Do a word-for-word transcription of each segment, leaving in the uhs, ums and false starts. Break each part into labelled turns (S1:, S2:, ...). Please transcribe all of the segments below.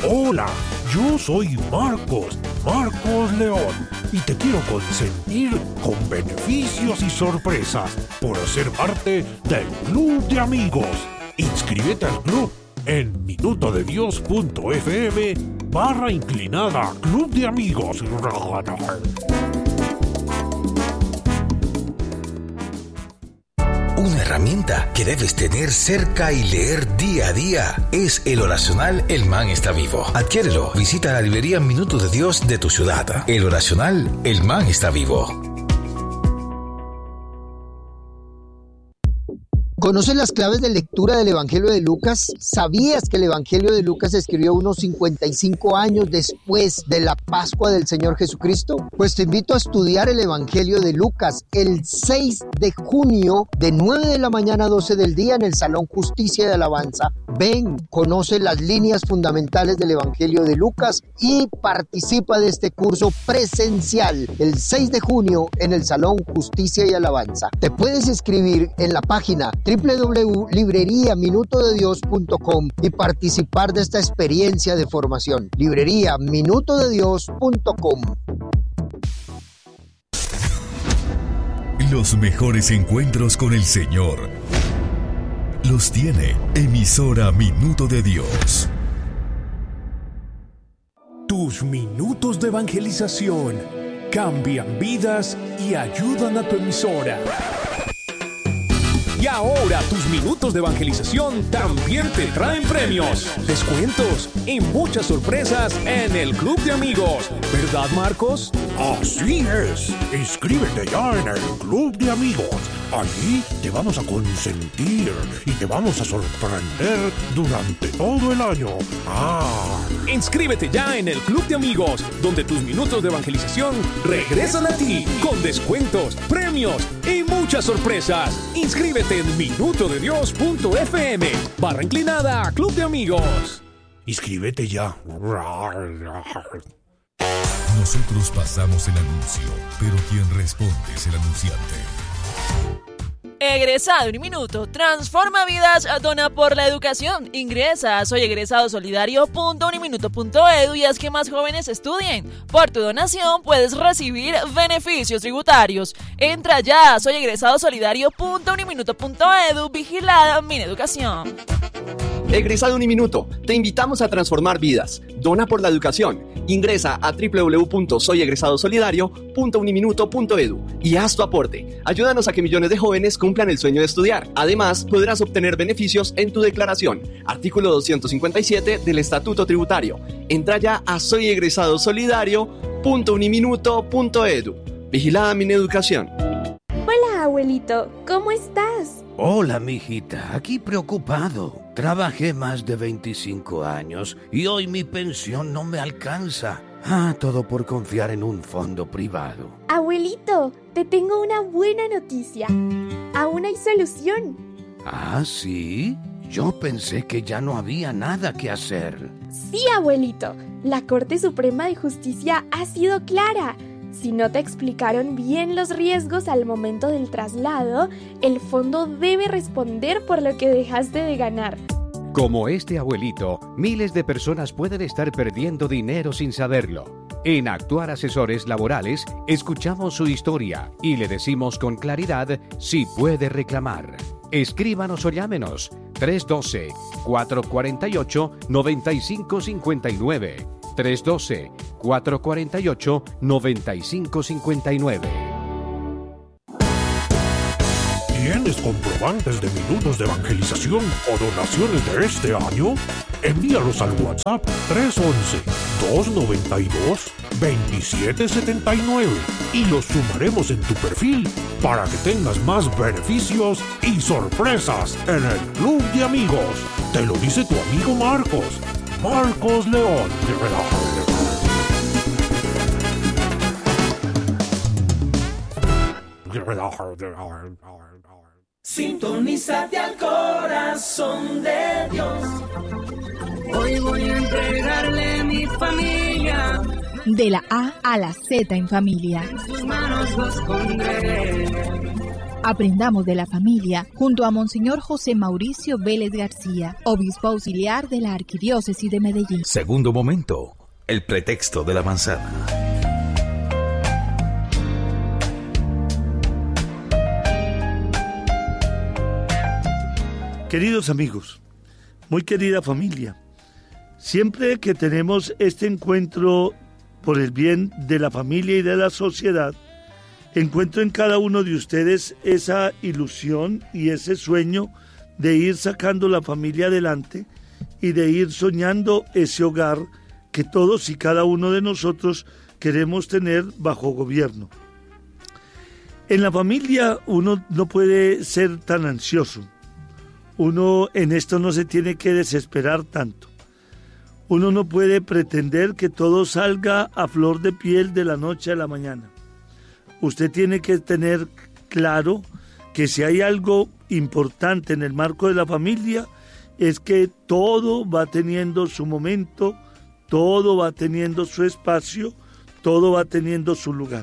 S1: Hola, yo soy Marcos, Marcos León, y te quiero consentir con beneficios y sorpresas por ser parte del Club de Amigos. Inscríbete al club en minutodedios.fm barra inclinada Club de Amigos.
S2: Una herramienta que debes tener cerca y leer día a día es el oracional El Man está vivo. Adquiérelo. Visita la librería Minuto de Dios de tu ciudad. El oracional El Man está vivo.
S3: ¿Conoces las claves de lectura del Evangelio de Lucas? ¿Sabías que el Evangelio de Lucas se escribió unos cincuenta y cinco años después de la Pascua del Señor Jesucristo? Pues te invito a estudiar el Evangelio de Lucas el seis de junio de nueve de la mañana a doce del día en el Salón Justicia y Alabanza. Ven, conoce las líneas fundamentales del Evangelio de Lucas y participa de este curso presencial el seis de junio en el Salón Justicia y Alabanza. Te puedes inscribir en la página doble u doble u doble u punto librería minuto de dios punto com y participar de esta experiencia de formación. librería minuto de dios punto com.
S4: Los mejores encuentros con el Señor los tiene Emisora Minuto de Dios.
S1: Tus minutos de evangelización cambian vidas y ayudan a tu emisora. Y ahora tus minutos de evangelización también te traen premios, descuentos y muchas sorpresas en el Club de Amigos. ¿Verdad, Marcos? Así es. Inscríbete ya en el Club de Amigos. Allí te vamos a consentir y te vamos a sorprender durante todo el año. Ah. Inscríbete ya en el Club de Amigos, donde tus minutos de evangelización regresan a ti con descuentos, premios y muchas sorpresas. Inscríbete en minutodedios.fm barra inclinada Club de Amigos. Inscríbete ya.
S4: Nosotros pasamos el anuncio, pero quien responde es el anunciante.
S5: Egresado en un minuto, transforma vidas, dona por la educación. Ingresa a soy egresado solidario punto uniminuto punto edu y haz que más jóvenes estudien. Por tu donación puedes recibir beneficios tributarios. Entra ya a soy egresado solidario punto uniminuto punto edu, vigilada Mineducación.
S6: Egresado Uniminuto, te invitamos a transformar vidas. Dona por la educación. Ingresa a doble u doble u doble u punto soy egresado solidario punto uniminuto punto edu y haz tu aporte. Ayúdanos a que millones de jóvenes cumplan el sueño de estudiar. Además, podrás obtener beneficios en tu declaración. Artículo doscientos cincuenta y siete del Estatuto Tributario. Entra ya a soy egresado solidario punto uniminuto punto edu. Vigilada Mineducación.
S7: Hola, abuelito. ¿Cómo estás?
S8: Hola, mijita. Aquí preocupado. Trabajé más de veinticinco años y hoy mi pensión no me alcanza. Ah, todo por confiar en un fondo privado.
S7: Abuelito, te tengo una buena noticia. Aún hay solución.
S8: ¿Ah, sí? Yo pensé que ya no había nada que hacer.
S7: Sí, abuelito. La Corte Suprema de Justicia ha sido clara. Si no te explicaron bien los riesgos al momento del traslado, el fondo debe responder por lo que dejaste de ganar.
S9: Como este abuelito, miles de personas pueden estar perdiendo dinero sin saberlo. En Actuar Asesores Laborales, escuchamos su historia y le decimos con claridad si puede reclamar. Escríbanos o llámenos tres uno dos, cuatro cuatro ocho, nueve cinco cinco nueve. tres uno dos, cuatro cuatro ocho, nueve cinco cinco nueve.
S1: ¿Tienes comprobantes de minutos de evangelización o donaciones de este año? Envíalos al WhatsApp tres uno uno, dos nueve dos, dos siete siete nueve y los sumaremos en tu perfil para que tengas más beneficios y sorpresas en el Club de Amigos. Te lo dice tu amigo Marcos, Marcos León.
S10: Sintonízate al corazón de Dios. Hoy voy a entregarle mi familia.
S11: De la A a la Z en familia.
S10: En sus manos los pondré.
S11: Aprendamos de la familia junto a Monseñor José Mauricio Vélez García, obispo auxiliar de la Arquidiócesis de Medellín.
S2: Segundo momento, el pretexto de la manzana.
S12: Queridos amigos, muy querida familia, siempre que tenemos este encuentro por el bien de la familia y de la sociedad, encuentro en cada uno de ustedes esa ilusión y ese sueño de ir sacando la familia adelante y de ir soñando ese hogar que todos y cada uno de nosotros queremos tener bajo gobierno. En la familia uno no puede ser tan ansioso. Uno en esto no se tiene que desesperar tanto. Uno no puede pretender que todo salga a flor de piel de la noche a la mañana. Usted tiene que tener claro que si hay algo importante en el marco de la familia, es que todo va teniendo su momento, todo va teniendo su espacio, todo va teniendo su lugar.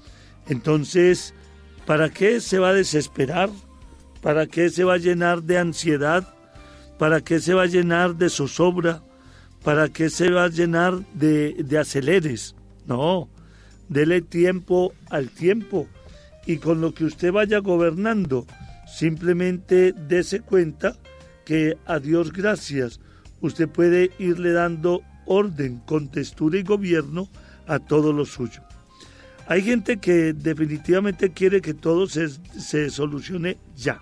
S12: Entonces, ¿para qué se va a desesperar? ¿Para qué se va a llenar de ansiedad? ¿Para qué se va a llenar de zozobra? ¿Para qué se va a llenar de, de aceleres? No, dele tiempo al tiempo y con lo que usted vaya gobernando, simplemente dése cuenta que a Dios gracias, usted puede irle dando orden, contextura y gobierno a todo lo suyo. Hay gente que definitivamente quiere que todo se, se solucione ya.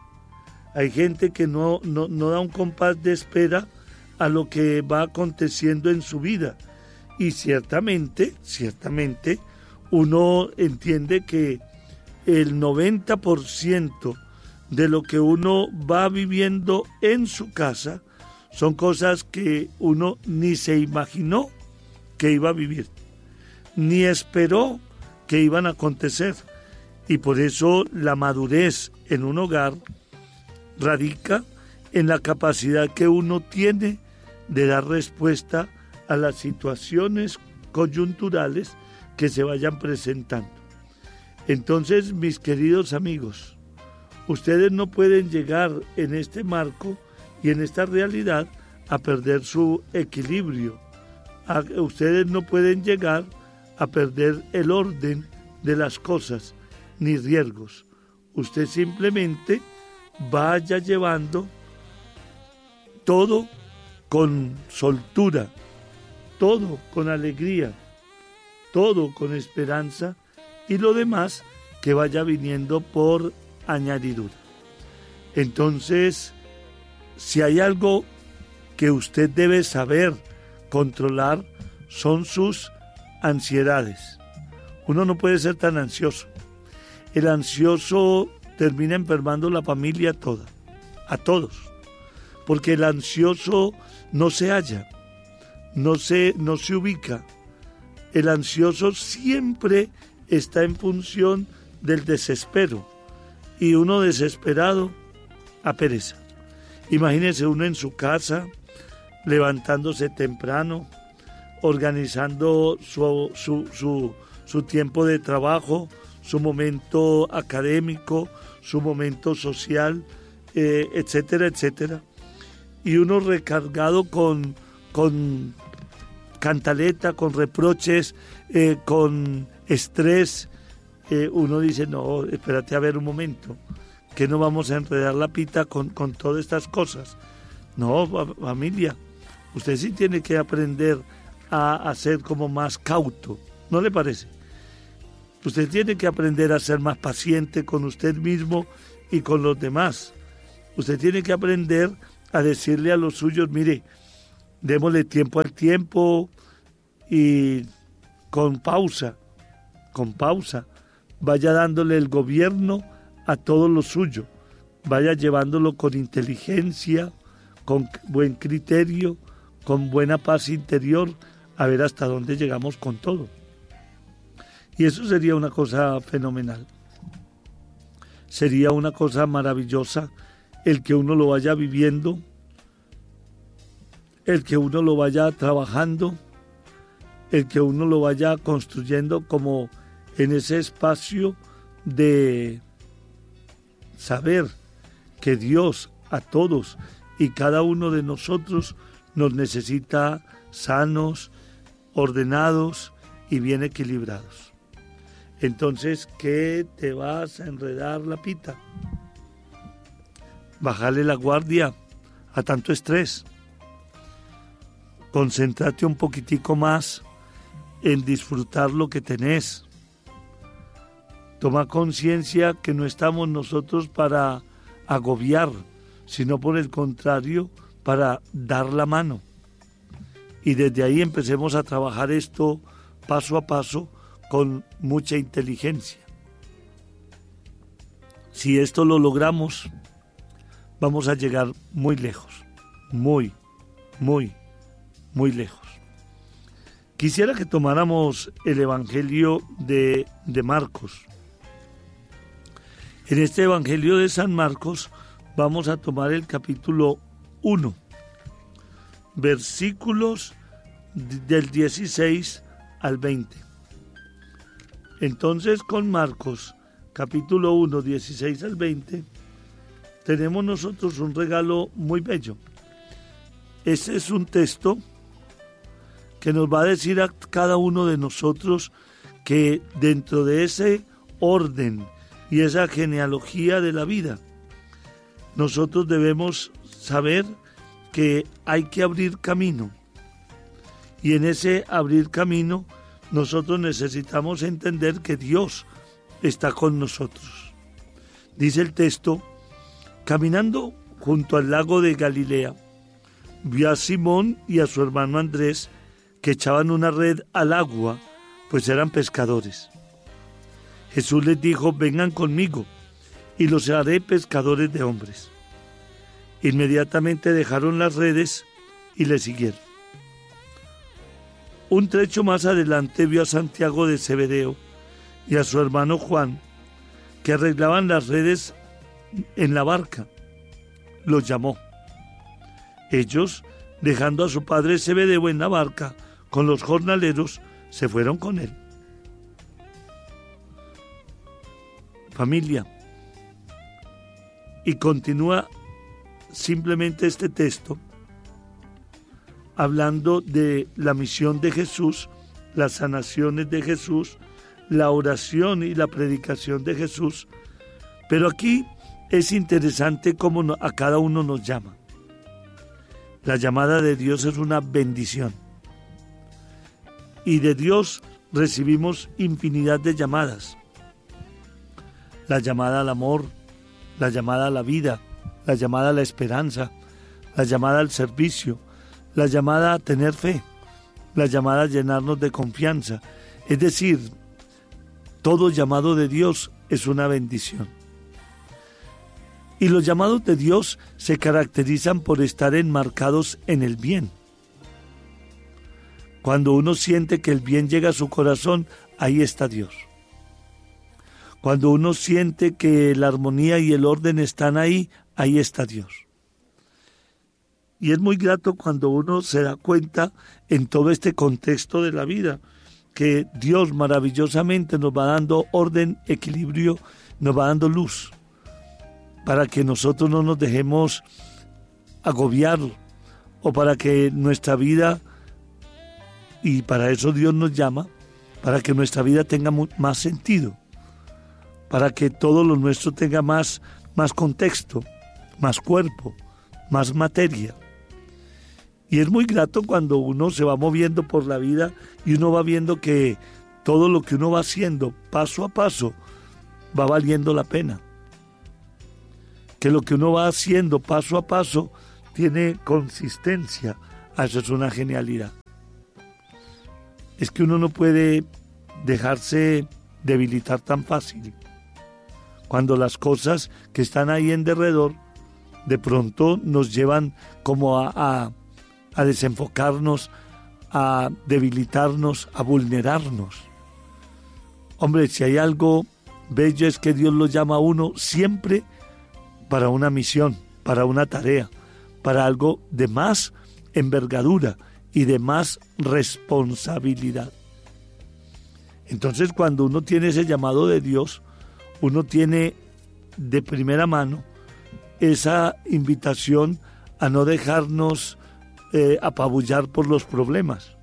S12: Hay gente que no, no, no da un compás de espera a lo que va aconteciendo en su vida. Y ciertamente, ciertamente, uno entiende que el noventa por ciento de lo que uno va viviendo en su casa son cosas que uno ni se imaginó que iba a vivir, ni esperó que iban a acontecer. Y por eso la madurez en un hogar radica en la capacidad que uno tiene de dar respuesta a las situaciones coyunturales que se vayan presentando. Entonces, mis queridos amigos, ustedes no pueden llegar en este marco y en esta realidad a perder su equilibrio. A, ustedes no pueden llegar a perder el orden de las cosas, ni riesgos. Usted simplemente vaya llevando todo con soltura, todo con alegría, todo con esperanza y lo demás que vaya viniendo por añadidura. Entonces, si hay algo que usted debe saber controlar, son sus ansiedades. Uno no puede ser tan ansioso. El ansioso termina enfermando la familia toda, a todos, porque el ansioso no se halla, no se, no se ubica. El ansioso siempre está en función del desespero, y uno desesperado apereza. Imagínese uno en su casa, levantándose temprano, organizando su, su, su, su tiempo de trabajo, su momento académico, su momento social, eh, etcétera, etcétera. Y uno recargado con, con cantaleta, con reproches, eh, con estrés. Eh, uno dice, no, espérate a ver un momento, que no vamos a enredar la pita con, con todas estas cosas. No, familia, usted sí tiene que aprender a, a ser como más cauto, ¿no le parece? Usted tiene que aprender a ser más paciente con usted mismo y con los demás. Usted tiene que aprender a decirle a los suyos, mire, démosle tiempo al tiempo y con pausa, con pausa, vaya dándole el gobierno a todo lo suyo, vaya llevándolo con inteligencia, con buen criterio, con buena paz interior, a ver hasta dónde llegamos con todo. Y eso sería una cosa fenomenal. Sería una cosa maravillosa el que uno lo vaya viviendo, el que uno lo vaya trabajando, el que uno lo vaya construyendo como en ese espacio de, saber que Dios a todos y cada uno de nosotros nos necesita sanos, ordenados y bien equilibrados. Entonces, ¿qué te vas a enredar la pita? Bájale la guardia a tanto estrés. Concéntrate un poquitico más en disfrutar lo que tenés. Toma conciencia que no estamos nosotros para agobiar, sino por el contrario, para dar la mano. Y desde ahí empecemos a trabajar esto paso a paso con mucha inteligencia. Si esto lo logramos, vamos a llegar muy lejos, muy, muy, muy lejos. Quisiera que tomáramos el Evangelio de, de Marcos. En este Evangelio de San Marcos vamos a tomar el capítulo uno, versículos del dieciséis al veinte. Entonces, con Marcos, capítulo uno, dieciséis al veinte, tenemos nosotros un regalo muy bello. Este es un texto que nos va a decir a cada uno de nosotros que dentro de ese orden y esa genealogía de la vida, nosotros debemos saber que hay que abrir camino. Y en ese abrir camino, nosotros necesitamos entender que Dios está con nosotros. Dice el texto: caminando junto al lago de Galilea, vio a Simón y a su hermano Andrés que echaban una red al agua, pues eran pescadores. Jesús les dijo: vengan conmigo, y los haré pescadores de hombres. Inmediatamente dejaron las redes y le siguieron. Un trecho más adelante vio a Santiago de Zebedeo y a su hermano Juan, que arreglaban las redes en la barca. Los llamó. Ellos, dejando a su padre Zebedeo en la barca con los jornaleros, se fueron con él. Familia, y continúa simplemente este texto hablando de la misión de Jesús, las sanaciones de Jesús, la oración y la predicación de Jesús, pero aquí es interesante cómo a cada uno nos llama. La llamada de Dios es una bendición, y de Dios recibimos infinidad de llamadas. La llamada al amor, la llamada a la vida, la llamada a la esperanza, la llamada al servicio, la llamada a tener fe, la llamada a llenarnos de confianza. Es decir, todo llamado de Dios es una bendición. Y los llamados de Dios se caracterizan por estar enmarcados en el bien. Cuando uno siente que el bien llega a su corazón, ahí está Dios. Cuando uno siente que la armonía y el orden están ahí, ahí está Dios. Y es muy grato cuando uno se da cuenta en todo este contexto de la vida, que Dios maravillosamente nos va dando orden, equilibrio, nos va dando luz, para que nosotros no nos dejemos agobiar, o para que nuestra vida, y para eso Dios nos llama, para que nuestra vida tenga más sentido, para que todo lo nuestro tenga más, más contexto, más cuerpo, más materia. Y es muy grato cuando uno se va moviendo por la vida y uno va viendo que todo lo que uno va haciendo paso a paso va valiendo la pena. Que lo que uno va haciendo paso a paso tiene consistencia. Eso es una genialidad. Es que uno no puede dejarse debilitar tan fácil. Cuando las cosas que están ahí en derredor de pronto nos llevan como a, a, a desenfocarnos, a debilitarnos, a vulnerarnos. Hombre, si hay algo bello es que Dios lo llama a uno siempre para una misión, para una tarea, para algo de más envergadura y de más responsabilidad. Entonces, cuando uno tiene ese llamado de Dios, uno tiene de primera mano esa invitación a no dejarnos eh, apabullar por los problemas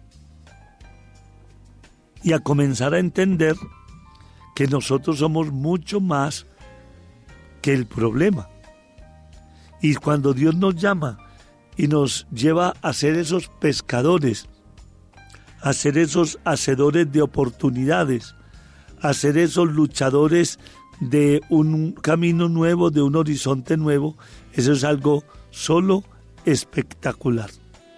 S12: y a comenzar a entender que nosotros somos mucho más que el problema. Y cuando Dios nos llama y nos lleva a ser esos pescadores, a ser esos hacedores de oportunidades, a ser esos luchadores de un camino nuevo, de un horizonte nuevo, eso es algo solo espectacular.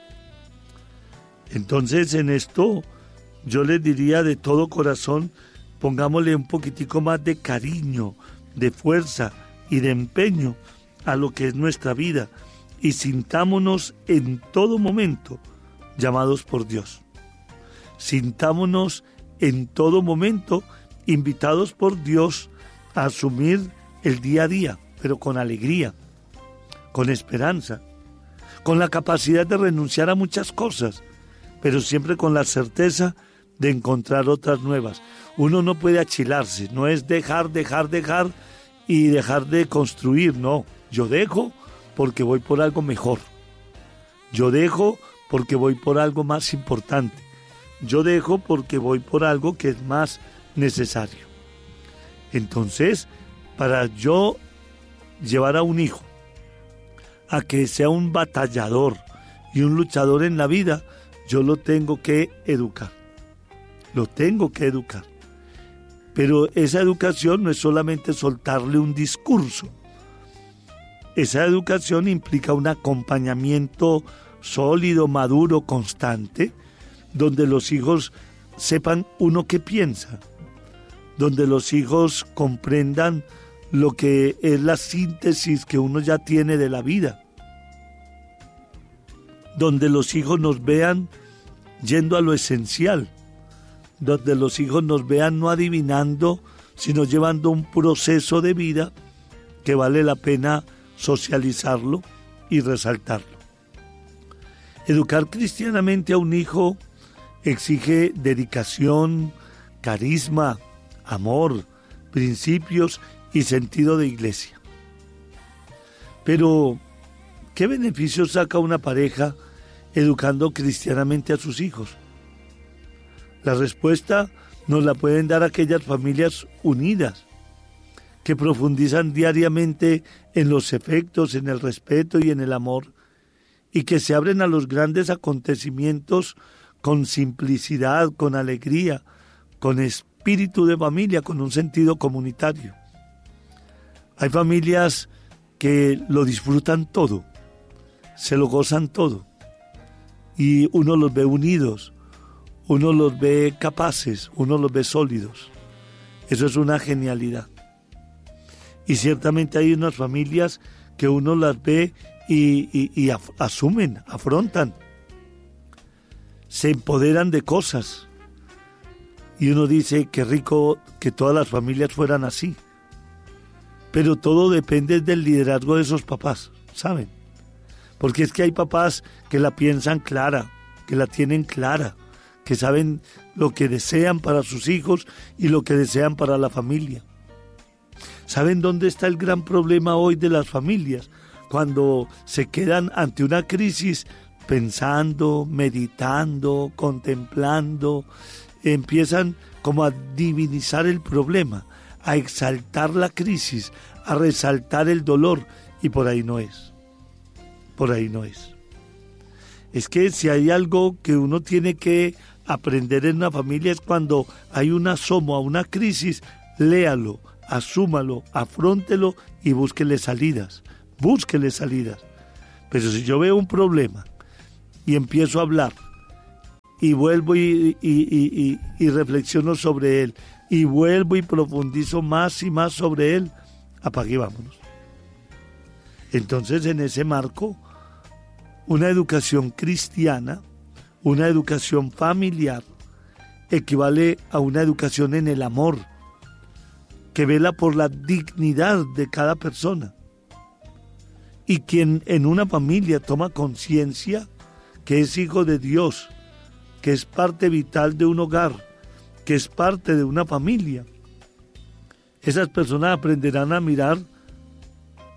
S12: Entonces, en esto yo les diría de todo corazón, pongámosle un poquitico más de cariño, de fuerza y de empeño a lo que es nuestra vida y sintámonos en todo momento llamados por Dios. Sintámonos en todo momento invitados por Dios a asumir el día a día, pero con alegría, con esperanza, con la capacidad de renunciar a muchas cosas, pero siempre con la certeza de encontrar otras nuevas. Uno no puede achilarse, no es dejar, dejar, dejar y dejar de construir, no. Yo dejo porque voy por algo mejor. Yo dejo porque voy por algo más importante. Yo dejo porque voy por algo que es más necesario. Entonces, para yo llevar a un hijo a que sea un batallador y un luchador en la vida, yo lo tengo que educar. Lo tengo que educar. Pero esa educación no es solamente soltarle un discurso. Esa educación implica un acompañamiento sólido, maduro, constante, donde los hijos sepan uno qué piensa, donde los hijos comprendan lo que es la síntesis que uno ya tiene de la vida, donde los hijos nos vean yendo a lo esencial, donde los hijos nos vean no adivinando, sino llevando un proceso de vida que vale la pena socializarlo y resaltarlo. Educar cristianamente a un hijo exige dedicación, carisma, amor, principios y sentido de iglesia. Pero, ¿qué beneficio saca una pareja educando cristianamente a sus hijos? La respuesta nos la pueden dar aquellas familias unidas, que profundizan diariamente en los efectos, en el respeto y en el amor, y que se abren a los grandes acontecimientos con simplicidad, con alegría, con espíritu de familia, con un sentido comunitario. Hay familias que lo disfrutan todo, se lo gozan todo, y uno los ve unidos, uno los ve capaces, uno los ve sólidos. Eso es una genialidad. Y ciertamente hay unas familias que uno las ve y, y, y af- asumen, afrontan, se empoderan de cosas. Y uno dice, qué rico que todas las familias fueran así. Pero todo depende del liderazgo de esos papás, ¿saben? Porque es que hay papás que la piensan clara, que la tienen clara, que saben lo que desean para sus hijos y lo que desean para la familia. ¿Saben dónde está el gran problema hoy de las familias? Cuando se quedan ante una crisis pensando, meditando, contemplando, empiezan como a divinizar el problema, a exaltar la crisis, a resaltar el dolor, y por ahí no es. Por ahí no es. Es que si hay algo que uno tiene que aprender en una familia es cuando hay un asomo a una crisis, léalo, asúmalo, afróntelo y búsquele salidas, búsquele salidas. Pero si yo veo un problema y empiezo a hablar y vuelvo y, y, y, y, y reflexiono sobre él y vuelvo y profundizo más y más sobre él, apague y vámonos. Entonces, en ese marco, una educación cristiana, una educación familiar, equivale a una educación en el amor, que vela por la dignidad de cada persona. Y quien en una familia toma conciencia que es hijo de Dios, que es parte vital de un hogar, que es parte de una familia, esas personas aprenderán a mirar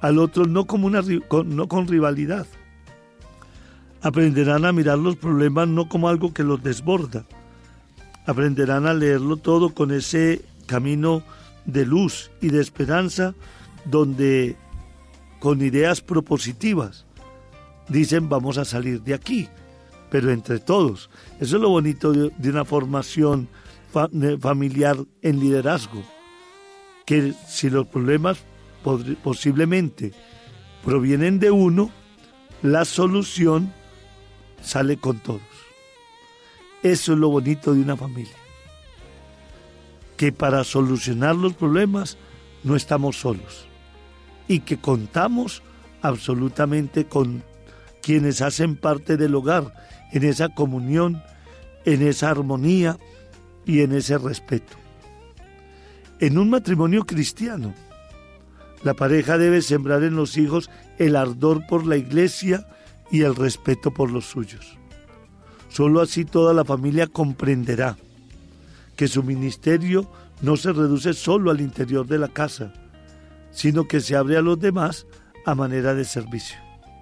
S12: al otro no, como una, con, no con rivalidad. Aprenderán a mirar los problemas no como algo que los desborda. Aprenderán a leerlo todo con ese camino de luz y de esperanza, donde con ideas propositivas dicen vamos a salir de aquí, pero entre todos. Eso es lo bonito de, de una formación fa, de, familiar en liderazgo, que si los problemas pod, posiblemente provienen de uno, la solución sale con todos. Eso es lo bonito de una familia, que para solucionar los problemas no estamos solos y que contamos absolutamente con quienes hacen parte del hogar, en esa comunión, en esa armonía y en ese respeto. En un matrimonio cristiano, la pareja debe sembrar en los hijos el ardor por la iglesia y el respeto por los suyos. Solo así toda la familia comprenderá que su ministerio no se reduce solo al interior de la casa, sino que se abre a los demás a manera de servicio.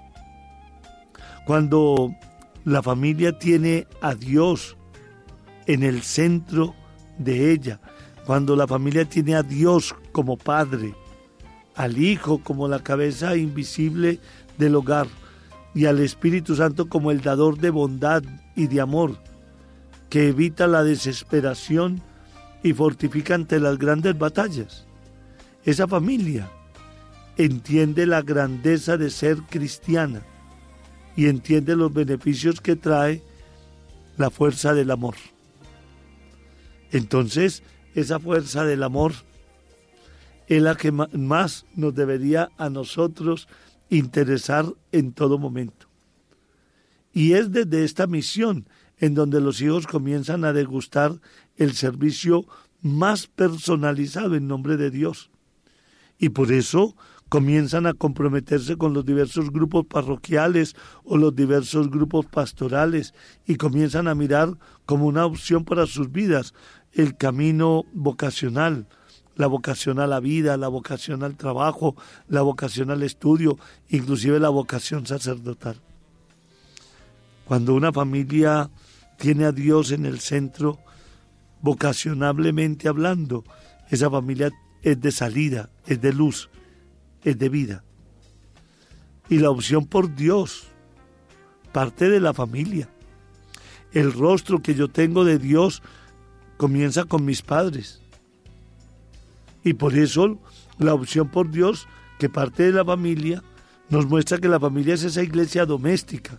S12: Cuando la familia tiene a Dios en el centro de ella, cuando la familia tiene a Dios como padre, al Hijo como la cabeza invisible del hogar y al Espíritu Santo como el dador de bondad y de amor, que evita la desesperación y fortifica ante las grandes batallas, esa familia entiende la grandeza de ser cristiana y entiende los beneficios que trae la fuerza del amor. Entonces, esa fuerza del amor es la que más nos debería a nosotros interesar en todo momento. Y es desde esta misión en donde los hijos comienzan a degustar el servicio más personalizado en nombre de Dios. Y por eso comienzan a comprometerse con los diversos grupos parroquiales o los diversos grupos pastorales y comienzan a mirar como una opción para sus vidas el camino vocacional, la vocación a la vida, la vocación al trabajo, la vocación al estudio, inclusive la vocación sacerdotal. Cuando una familia tiene a Dios en el centro, vocacionablemente hablando, esa familia es de salida, es de luz, es de vida. Y la opción por Dios parte de la familia. El rostro que yo tengo de Dios comienza con mis padres. Y por eso la opción por Dios que parte de la familia nos muestra que la familia es esa iglesia doméstica.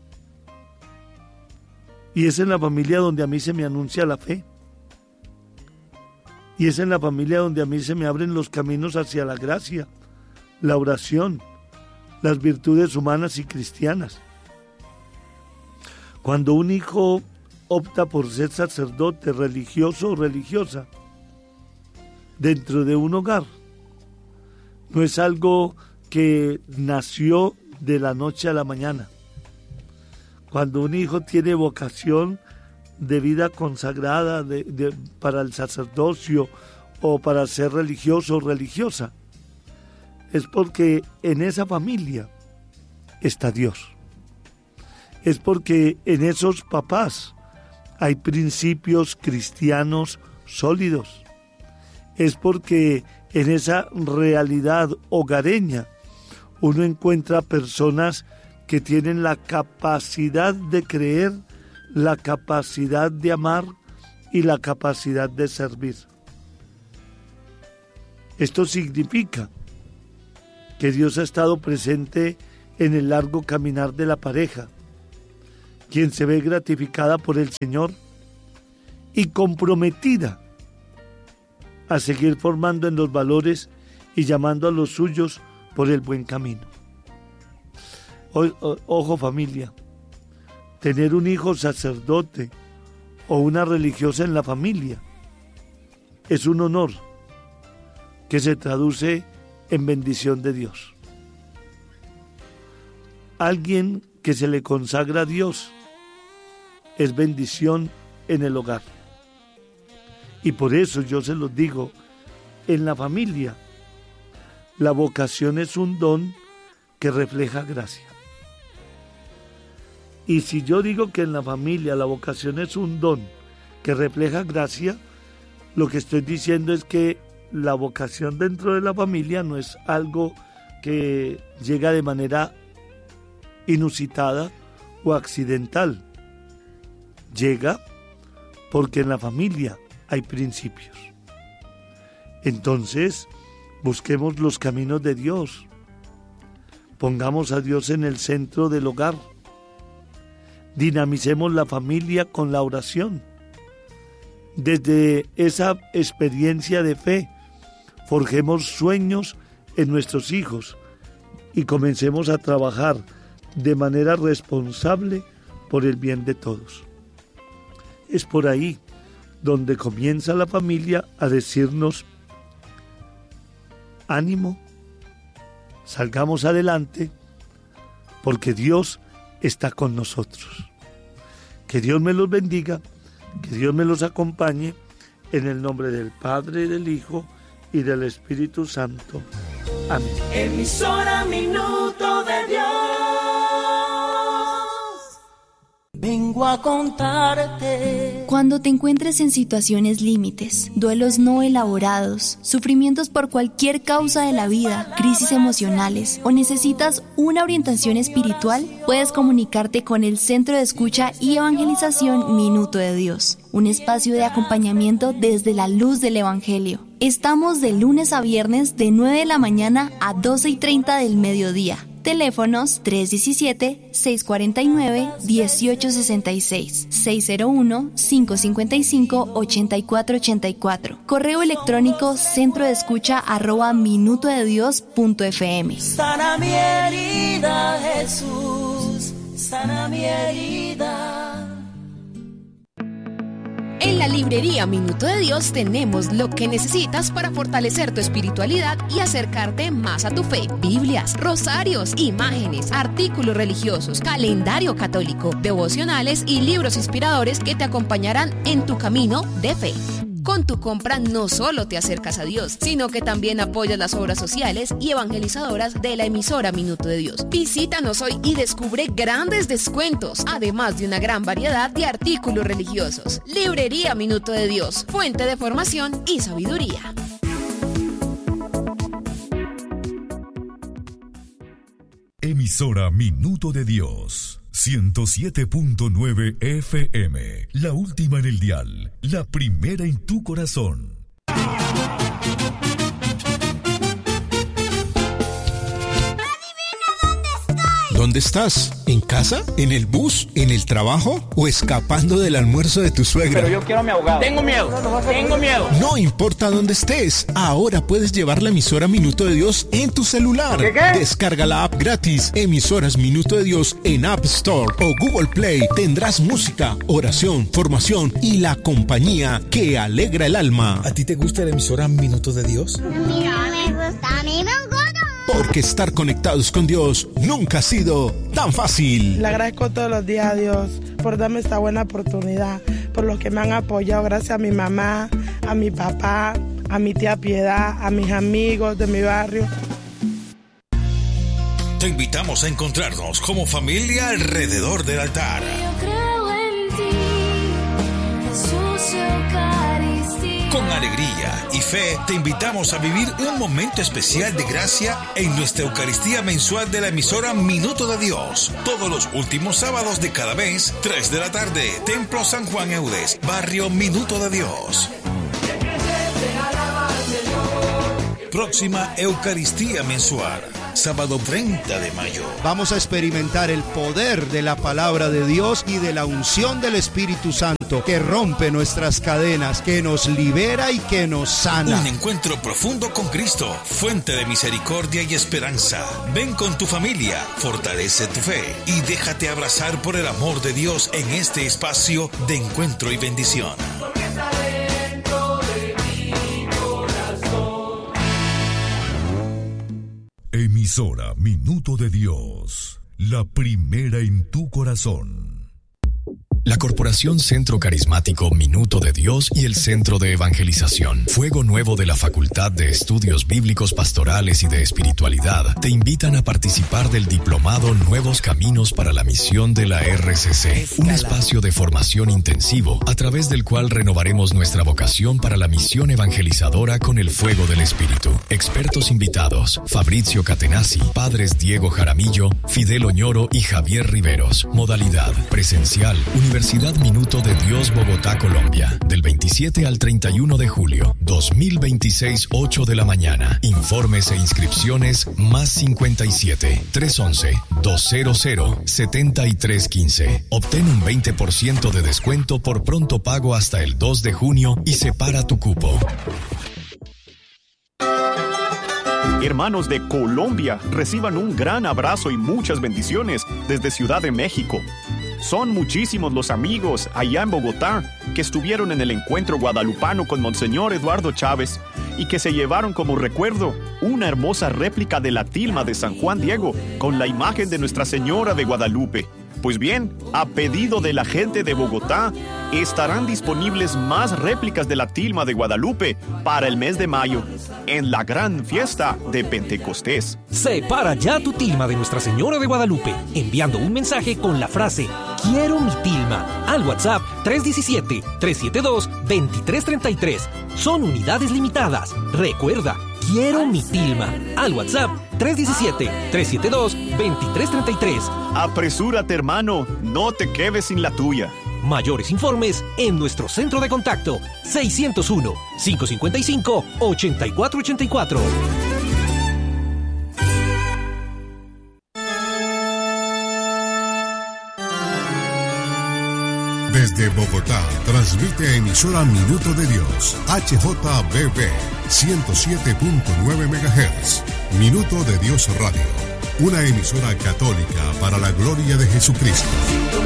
S12: Y es en la familia donde a mí se me anuncia la fe. Y es en la familia donde a mí se me abren los caminos hacia la gracia, la oración, las virtudes humanas y cristianas. Cuando un hijo opta por ser sacerdote, religioso o religiosa, dentro de un hogar, no es algo que nació de la noche a la mañana. Cuando un hijo tiene vocación de vida consagrada de, de, para el sacerdocio o para ser religioso o religiosa, es porque en esa familia está Dios. Es porque en esos papás hay principios cristianos sólidos. Es porque en esa realidad hogareña uno encuentra personas que tienen la capacidad de creer, la capacidad de amar y la capacidad de servir. Esto significa que Dios ha estado presente en el largo caminar de la pareja, quien se ve gratificada por el Señor y comprometida a seguir formando en los valores y llamando a los suyos por el buen camino. O, o, ojo familia, tener un hijo sacerdote o una religiosa en la familia es un honor que se traduce en bendición de Dios. Alguien que se le consagra a Dios es bendición en el hogar. Y por eso yo se los digo, en la familia la vocación es un don que refleja gracia. Y si yo digo que en la familia la vocación es un don que refleja gracia, lo que estoy diciendo es que la vocación dentro de la familia no es algo que llega de manera inusitada o accidental. Llega porque en la familia hay principios. Entonces, busquemos los caminos de Dios. Pongamos a Dios en el centro del hogar. Dinamicemos la familia con la oración. Desde esa experiencia de fe, forjemos sueños en nuestros hijos y comencemos a trabajar de manera responsable por el bien de todos. Es por ahí donde comienza la familia a decirnos: ánimo, salgamos adelante, porque Dios está con nosotros. Que Dios me los bendiga, que Dios me los acompañe, en el nombre del Padre, del Hijo y del Espíritu Santo. Amén.
S10: Emisora Minuto de Dios. Vengo a contarte.
S13: Cuando te encuentres en situaciones límites, duelos no elaborados, sufrimientos por cualquier causa de la vida, crisis emocionales o necesitas una orientación espiritual, puedes comunicarte con el Centro de Escucha y Evangelización Minuto de Dios, un espacio de acompañamiento desde la luz del Evangelio. Estamos de lunes a viernes de nueve de la mañana a doce y treinta del mediodía. Teléfonos tres uno siete, seis cuatro nueve, uno ocho seis seis, seis cero uno, cinco cinco cinco, ocho cuatro ocho cuatro. Correo electrónico centro de escucha arroba minuto de dios punto f m.
S10: Sana mi herida, Jesús, sana mi herida.
S14: En la librería Minuto de Dios tenemos lo que necesitas para fortalecer tu espiritualidad y acercarte más a tu fe. Biblias, rosarios, imágenes, artículos religiosos, calendario católico, devocionales y libros inspiradores que te acompañarán en tu camino de fe. Con tu compra no solo te acercas a Dios, sino que también apoyas las obras sociales y evangelizadoras de la emisora Minuto de Dios. Visítanos hoy y descubre grandes descuentos, además de una gran variedad de artículos religiosos. Librería Minuto de Dios, fuente de formación y sabiduría.
S4: Emisora Minuto de Dios, ciento siete punto nueve F M, la última en el dial, la primera en tu corazón.
S15: ¿Dónde estás? ¿En casa? ¿En el bus? ¿En el trabajo? ¿O escapando del almuerzo de tu suegra?
S16: Pero yo quiero a mi abogado. Tengo miedo, tengo miedo.
S15: No importa dónde estés, ahora puedes llevar la emisora Minuto de Dios en tu celular.
S16: ¿Qué, qué?
S15: Descarga la app gratis, Emisoras Minuto de Dios en App Store o Google Play. Tendrás música, oración, formación y la compañía que alegra el alma.
S2: ¿A ti te gusta la emisora Minuto de Dios?
S17: Mira, me gusta, a mí me gusta.
S15: Porque estar conectados con Dios nunca ha sido tan fácil.
S18: Le agradezco todos los días a Dios por darme esta buena oportunidad, por los que me han apoyado, gracias a mi mamá, a mi papá, a mi tía Piedad, a mis amigos de mi barrio.
S2: Te invitamos a encontrarnos como familia alrededor del altar.
S10: Yo creo en ti, Jesús Eucaristía.
S2: Con alegría y fe te invitamos a vivir un momento especial de gracia en nuestra Eucaristía mensual de la emisora Minuto de Dios. Todos los últimos sábados de cada mes, tres de la tarde, Templo San Juan Eudes, barrio Minuto de Dios. Próxima Eucaristía mensual, sábado treinta de mayo.
S8: Vamos a experimentar el poder de la palabra de Dios y de la unción del Espíritu Santo que rompe nuestras cadenas, que nos libera y que nos sana.
S2: Un encuentro profundo con Cristo, fuente de misericordia y esperanza. Ven con tu familia, fortalece tu fe y déjate abrazar por el amor de Dios en este espacio de encuentro y bendición.
S4: Emisora Minuto de Dios, la primera en tu corazón.
S19: La Corporación Centro Carismático Minuto de Dios y el Centro de Evangelización Fuego Nuevo de la Facultad de Estudios Bíblicos Pastorales y de Espiritualidad te invitan a participar del diplomado Nuevos Caminos para la Misión de la R C C, un espacio de formación intensivo a través del cual renovaremos nuestra vocación para la misión evangelizadora con el fuego del Espíritu. Expertos invitados: Fabrizio Catenazzi, padres Diego Jaramillo, Fidel Oñoro y Javier Riveros. Modalidad presencial, Universidad Minuto de Dios, Bogotá, Colombia, del veintisiete al treinta y uno de julio dos mil veintiséis, ocho de la mañana. Informes e inscripciones más cincuenta y siete, trescientos once, doscientos, setenta y tres quince. Obtén un veinte por ciento de descuento por pronto pago hasta el dos de junio y separa tu cupo.
S20: Hermanos de Colombia, reciban un gran abrazo y muchas bendiciones desde Ciudad de México. Son muchísimos los amigos allá en Bogotá que estuvieron en el encuentro guadalupano con Monseñor Eduardo Chávez y que se llevaron como recuerdo una hermosa réplica de la tilma de San Juan Diego con la imagen de Nuestra Señora de Guadalupe. Pues bien, a pedido de la gente de Bogotá, estarán disponibles más réplicas de la tilma de Guadalupe para el mes de mayo, en la gran fiesta de Pentecostés.
S21: Separa ya tu tilma de Nuestra Señora de Guadalupe, enviando un mensaje con la frase "Quiero mi tilma" al WhatsApp tres uno siete, tres siete dos, dos tres tres tres. Son unidades limitadas. Recuerda, "Quiero mi tilma" al WhatsApp tres uno siete, tres siete dos, dos tres tres tres.
S20: Apresúrate, hermano, no te quedes sin la tuya.
S21: Mayores informes en nuestro centro de contacto seiscientos uno, cinco cinco cinco, ocho cuatro ocho cuatro.
S15: Desde Bogotá, transmite emisora Minuto de Dios, H J B B, ciento siete punto nueve megahertz. Minuto de Dios Radio, una emisora católica para la gloria de Jesucristo.